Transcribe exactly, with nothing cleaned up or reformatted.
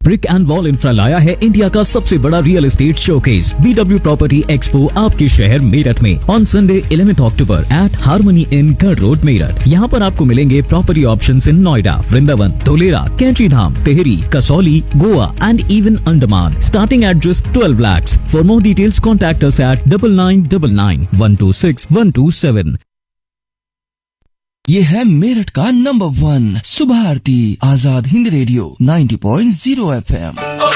Brick and wall infra लाया है India का सबसे बड़ा real estate showcase B W property expo आपके शहर मेरठ में on Sunday eleventh October eight harmony in गढ़ रोड मेरठ। यहाँ पर आपको मिलेंगे प्रॉपर्टी ऑप्शंस इन नोएडा, वृंदावन, धोलेरा, कैंची धाम, Tehri, Kasauli, Goa and even Andaman starting at just twelve lakhs. For more details contact us at double nine double nine one two six one two seven. ये है मेरठ का number one सुबह आरती Azad Hind radio ninety point zero F M.